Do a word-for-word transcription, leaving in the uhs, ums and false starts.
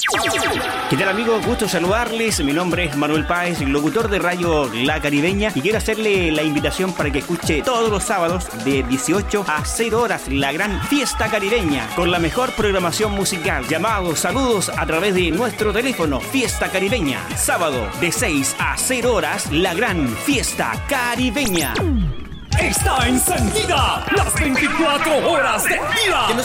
¿Qué tal, amigos? Gusto saludarles. Mi nombre es Manuel Páez, locutor de Radio La Caribeña, y quiero hacerle la invitación para que escuche todos los sábados de dieciocho a cero horas la gran fiesta caribeña con la mejor programación musical. Llamados, saludos a través de nuestro teléfono. Fiesta Caribeña, sábado de seis a cero horas la gran fiesta caribeña. Está encendida las veinticuatro horas del día.